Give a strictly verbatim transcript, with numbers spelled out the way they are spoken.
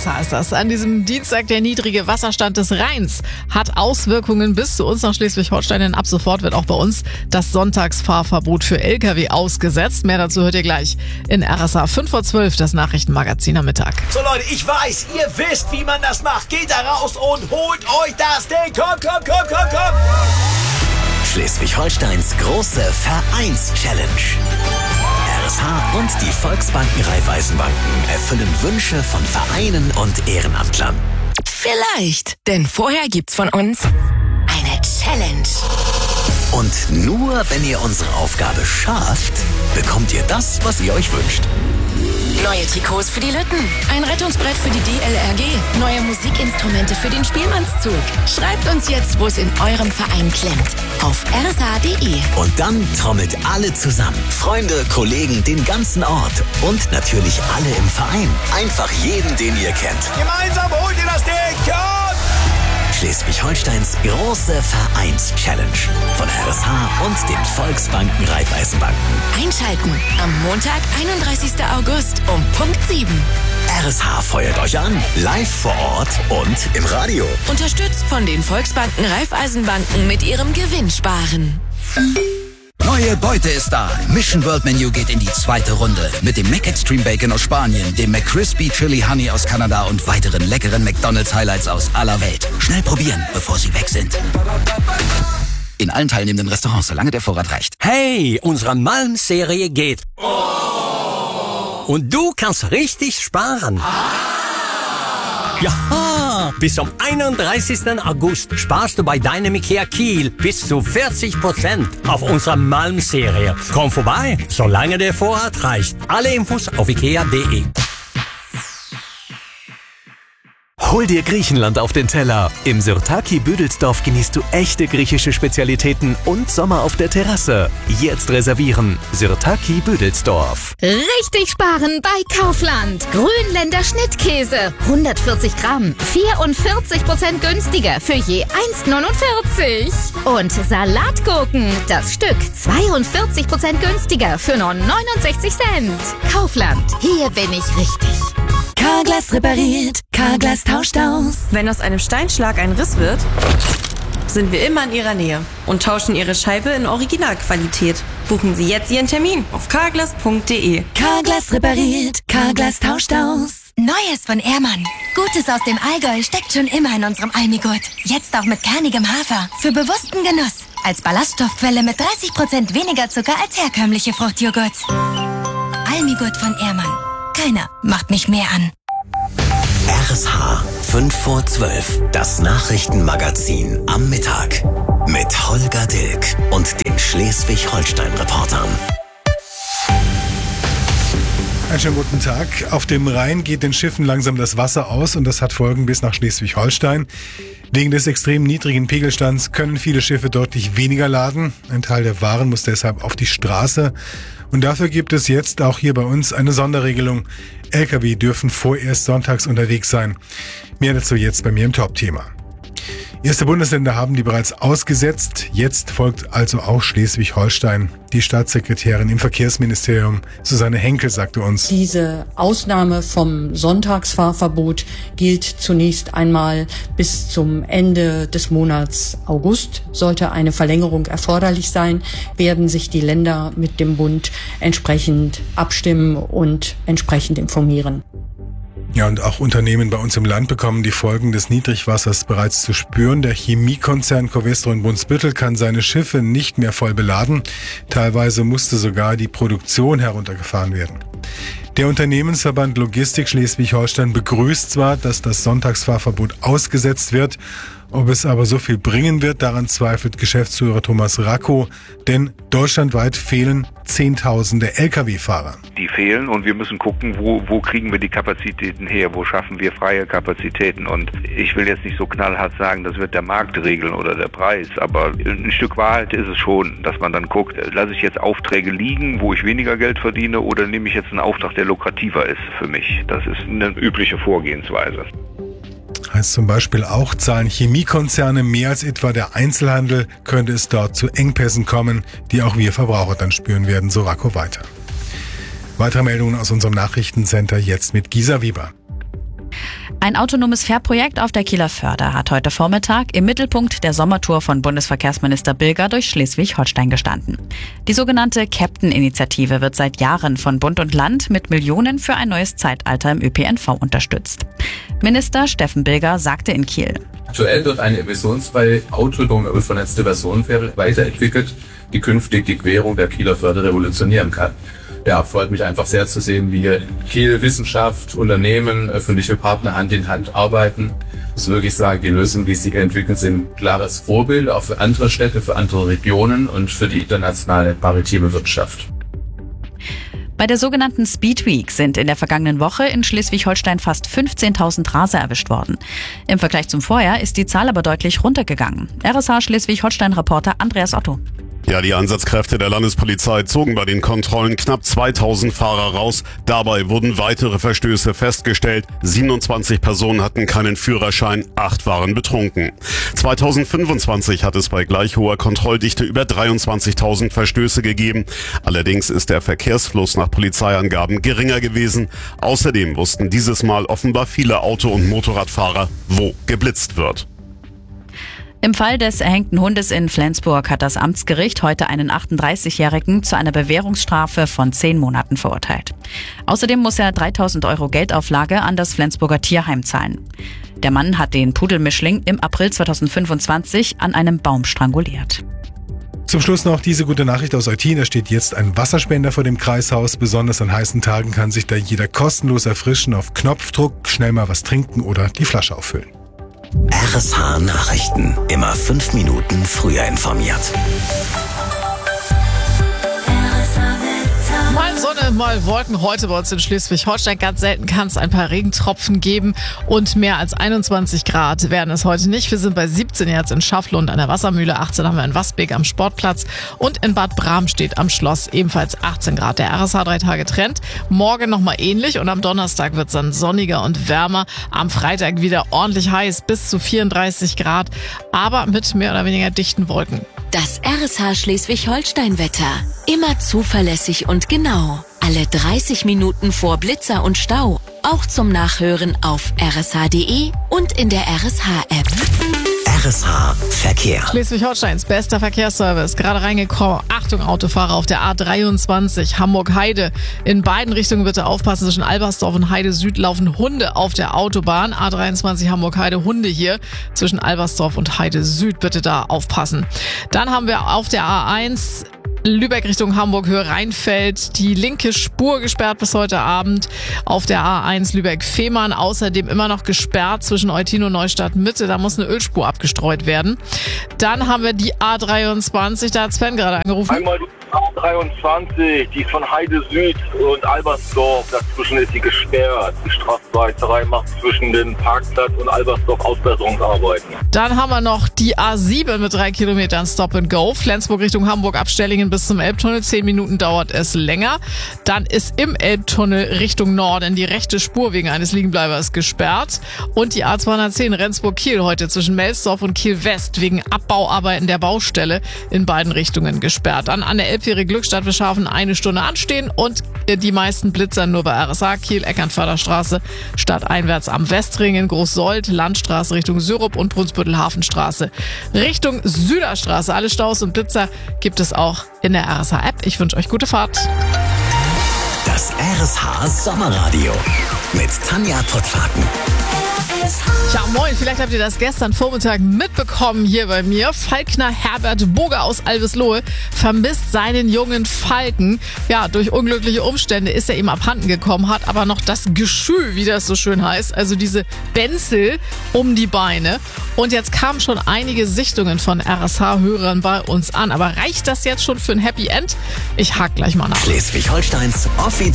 Wasser ist das. An diesem Dienstag der niedrige Wasserstand des Rheins hat Auswirkungen bis zu uns nach Schleswig-Holstein. Denn ab sofort wird auch bei uns das Sonntagsfahrverbot für L K W ausgesetzt. Mehr dazu hört ihr gleich in R S A fünf vor zwölf, das Nachrichtenmagazin am Mittag. So Leute, ich weiß, ihr wisst, wie man das macht. Geht da raus und holt euch das Ding. Komm, komm, komm, komm, komm. Schleswig-Holsteins große Vereins-Challenge. R S H und die Volksbanken Raiffeisenbanken erfüllen Wünsche von Vereinen und Ehrenamtlern. Vielleicht, denn vorher gibt's von uns eine Challenge. Und nur wenn ihr unsere Aufgabe schafft, bekommt ihr das, was ihr euch wünscht. Neue Trikots für die Lütten, ein Rettungsbrett für die D L R G, neue Musikinstrumente für den Spielmannszug. Schreibt uns jetzt, wo es in eurem Verein klemmt, auf r s a punkt d e. Und dann trommelt alle zusammen. Freunde, Kollegen, den ganzen Ort und natürlich alle im Verein. Einfach jeden, den ihr kennt. Gemeinsam holt ihr das Ding. Komm! Schleswig-Holsteins große Vereins-Challenge von R S H und den Volksbanken Raiffeisenbanken. Einschalten am Montag, einunddreißigsten August um Punkt sieben. R S H feuert euch an, live vor Ort und im Radio. Unterstützt von den Volksbanken Raiffeisenbanken mit ihrem Gewinnsparen. Neue Beute ist da. Mission World Menu geht in die zweite Runde. Mit dem McExtreme Bacon aus Spanien, dem McCrispy Chili Honey aus Kanada und weiteren leckeren McDonald's Highlights aus aller Welt. Schnell probieren, bevor sie weg sind. In allen teilnehmenden Restaurants, solange der Vorrat reicht. Hey, unsere Malm-Serie geht. Oh. Und du kannst richtig sparen. Ja, bis zum einunddreißigsten August sparst du bei Dynamic Hair Kiel bis zu vierzig Prozent auf unserer Malm-Serie. Komm vorbei, solange der Vorrat reicht. Alle Infos auf ikea punkt de. Hol dir Griechenland auf den Teller. Im Sirtaki Büdelsdorf genießt du echte griechische Spezialitäten und Sommer auf der Terrasse. Jetzt reservieren. Sirtaki Büdelsdorf. Richtig sparen bei Kaufland. Grünländer Schnittkäse. hundertvierzig Gramm. vierundvierzig Prozent günstiger für je eins neunundvierzig. Und Salatgurken. Das Stück zweiundvierzig Prozent günstiger für nur neunundsechzig Cent. Kaufland. Hier bin ich richtig. Carglass repariert, Carglass tauscht aus. Wenn aus einem Steinschlag ein Riss wird, sind wir immer in Ihrer Nähe und tauschen Ihre Scheibe in Originalqualität. Buchen Sie jetzt Ihren Termin auf carglass punkt de. Carglass repariert, Carglass tauscht aus. Neues von Ehrmann. Gutes aus dem Allgäu steckt schon immer in unserem Almigurt. Jetzt auch mit kernigem Hafer. Für bewussten Genuss. Als Ballaststoffquelle mit dreißig Prozent weniger Zucker als herkömmliche Fruchtjoghurt. Almigurt von Ehrmann. Keiner macht mich mehr an. R S H fünf vor zwölf, das Nachrichtenmagazin am Mittag. Mit Holger Dilk und den Schleswig-Holstein-Reportern. Einen schönen guten Tag. Auf dem Rhein geht den Schiffen langsam das Wasser aus und das hat Folgen bis nach Schleswig-Holstein. Wegen des extrem niedrigen Pegelstands können viele Schiffe deutlich weniger laden. Ein Teil der Waren muss deshalb auf die Straße. Und dafür gibt es jetzt auch hier bei uns eine Sonderregelung. L K W dürfen vorerst sonntags unterwegs sein. Mehr dazu jetzt bei mir im Top-Thema. Erste Bundesländer haben die bereits ausgesetzt. Jetzt folgt also auch Schleswig-Holstein. Die Staatssekretärin im Verkehrsministerium, Susanne Henkel, sagte uns: Diese Ausnahme vom Sonntagsfahrverbot gilt zunächst einmal bis zum Ende des Monats August. Sollte eine Verlängerung erforderlich sein, werden sich die Länder mit dem Bund entsprechend abstimmen und entsprechend informieren. Ja, und auch Unternehmen bei uns im Land bekommen die Folgen des Niedrigwassers bereits zu spüren. Der Chemiekonzern Covestro in Brunsbüttel kann seine Schiffe nicht mehr voll beladen. Teilweise musste sogar die Produktion heruntergefahren werden. Der Unternehmensverband Logistik Schleswig-Holstein begrüßt zwar, dass das Sonntagsfahrverbot ausgesetzt wird. Ob es aber so viel bringen wird, daran zweifelt Geschäftsführer Thomas Racco, denn deutschlandweit fehlen Zehntausende L K W-Fahrer. Die fehlen und wir müssen gucken, wo, wo kriegen wir die Kapazitäten her, wo schaffen wir freie Kapazitäten. Und ich will jetzt nicht so knallhart sagen, das wird der Markt regeln oder der Preis, aber ein Stück Wahrheit ist es schon, dass man dann guckt, lasse ich jetzt Aufträge liegen, wo ich weniger Geld verdiene, oder nehme ich jetzt einen Auftrag, der lukrativer ist für mich. Das ist eine übliche Vorgehensweise. Heißt zum Beispiel auch, zahlen Chemiekonzerne mehr als etwa der Einzelhandel, könnte es dort zu Engpässen kommen, die auch wir Verbraucher dann spüren werden, so Racco weiter. Weitere Meldungen aus unserem Nachrichtencenter jetzt mit Gisa Weber. Ein autonomes Fährprojekt auf der Kieler Förde hat heute Vormittag im Mittelpunkt der Sommertour von Bundesverkehrsminister Bilger durch Schleswig-Holstein gestanden. Die sogenannte Captain-Initiative wird seit Jahren von Bund und Land mit Millionen für ein neues Zeitalter im Ö P N V unterstützt. Minister Steffen Bilger sagte in Kiel: Aktuell wird eine emissionsfreie, autonome und vernetzte Personenfähre weiterentwickelt, die künftig die Querung der Kieler Förde revolutionieren kann. Ja, freut mich einfach sehr zu sehen, wie hier in Kiel Wissenschaft, Unternehmen, öffentliche Partner Hand in Hand arbeiten. Ich muss wirklich sagen, die Lösungen, die sich entwickeln, sind ein klares Vorbild auch für andere Städte, für andere Regionen und für die internationale maritime Wirtschaft. Bei der sogenannten Speed Week sind in der vergangenen Woche in Schleswig-Holstein fast fünfzehntausend Raser erwischt worden. Im Vergleich zum Vorjahr ist die Zahl aber deutlich runtergegangen. R S H Schleswig-Holstein-Reporter Andreas Otto. Ja, die Einsatzkräfte der Landespolizei zogen bei den Kontrollen knapp zweitausend Fahrer raus. Dabei wurden weitere Verstöße festgestellt. siebenundzwanzig Personen hatten keinen Führerschein, acht waren betrunken. zweitausendfünfundzwanzig hat es bei gleich hoher Kontrolldichte über dreiundzwanzigtausend Verstöße gegeben. Allerdings ist der Verkehrsfluss nach Polizeiangaben geringer gewesen. Außerdem wussten dieses Mal offenbar viele Auto- und Motorradfahrer, wo geblitzt wird. Im Fall des erhängten Hundes in Flensburg hat das Amtsgericht heute einen achtunddreißigjährigen zu einer Bewährungsstrafe von zehn Monaten verurteilt. Außerdem muss er dreitausend Euro Geldauflage an das Flensburger Tierheim zahlen. Der Mann hat den Pudelmischling im April zweitausendfünfundzwanzig an einem Baum stranguliert. Zum Schluss noch diese gute Nachricht aus Eutin. Da steht jetzt ein Wasserspender vor dem Kreishaus. Besonders an heißen Tagen kann sich da jeder kostenlos erfrischen. Auf Knopfdruck schnell mal was trinken oder die Flasche auffüllen. R S H Nachrichten. Immer fünf Minuten früher informiert. Mal Sonne, mal Wolken. Heute bei uns in Schleswig-Holstein ganz selten kann es ein paar Regentropfen geben und mehr als einundzwanzig Grad werden es heute nicht. Wir sind bei siebzehn jetzt in Schafflund an der Wassermühle, achtzehn haben wir in Wasbeck am Sportplatz und in Bad Bramstedt am Schloss ebenfalls achtzehn Grad. Der R S H drei Tage Trend. Morgen nochmal ähnlich und am Donnerstag wird es dann sonniger und wärmer. Am Freitag wieder ordentlich heiß, bis zu vierunddreißig Grad, aber mit mehr oder weniger dichten Wolken. Das R S H Schleswig-Holstein-Wetter. Immer zuverlässig und genau. Alle dreißig Minuten vor Blitzer und Stau. Auch zum Nachhören auf r s h punkt d e und in der R S H-App. R S H Verkehr. Schleswig-Holsteins bester Verkehrsservice. Gerade reingekommen. Achtung, Autofahrer auf der A dreiundzwanzig Hamburg-Heide. In beiden Richtungen bitte aufpassen. Zwischen Albersdorf und Heide Süd laufen Hunde auf der Autobahn. A dreiundzwanzig Hamburg-Heide, Hunde hier. Zwischen Albersdorf und Heide Süd bitte da aufpassen. Dann haben wir auf der A eins Lübeck Richtung Hamburg, Höhe Rheinfeld, die linke Spur gesperrt bis heute Abend. Auf der A eins Lübeck-Fehmarn außerdem immer noch gesperrt zwischen Eutin und Neustadt Mitte. Da muss eine Ölspur abgestreut werden. Dann haben wir die A dreiundzwanzig, da hat Sven gerade angerufen. Einmal die A dreiundzwanzig, die ist von Heide Süd und Albersdorf. Dazwischen ist sie gesperrt. Die Straßenbahn drei macht zwischen dem Parkplatz und Albersdorf Ausbesserungsarbeiten. Dann haben wir noch die A sieben mit drei Kilometern Stop and Go. Flensburg Richtung Hamburg, Abstellingen bis zum Elbtunnel. Zehn Minuten dauert es länger. Dann ist im Elbtunnel Richtung Norden die rechte Spur wegen eines Liegenbleibers gesperrt. Und die A zweihundertzehn Rendsburg-Kiel heute zwischen Melsdorf und Kiel-West wegen Abbauarbeiten der Baustelle in beiden Richtungen gesperrt. Dann an der Elbfähre Glückstadt wir schaffen eine Stunde anstehen und die meisten Blitzer nur bei R S H, Kiel, Eckernförderstraße, stadteinwärts am Westringen, Großsold, Landstraße Richtung Syrup und Brunsbüttel-Hafenstraße Richtung Süderstraße. Alle Staus und Blitzer gibt es auch in der R S H-App. Ich wünsche euch gute Fahrt. Das R S H Sommerradio mit Tanja Pottfaken. Ja, moin, vielleicht habt ihr das gestern Vormittag mitbekommen hier bei mir. Falkner Herbert Boger aus Albislohe vermisst seinen jungen Falken. Ja, durch unglückliche Umstände ist er ihm abhanden gekommen, hat aber noch das Geschü, wie das so schön heißt, also diese Benzel um die Beine. Und jetzt kamen schon einige Sichtungen von R S H-Hörern bei uns an. Aber reicht das jetzt schon für ein Happy End? Ich hake gleich mal nach. Schleswig-Holsteins offiziell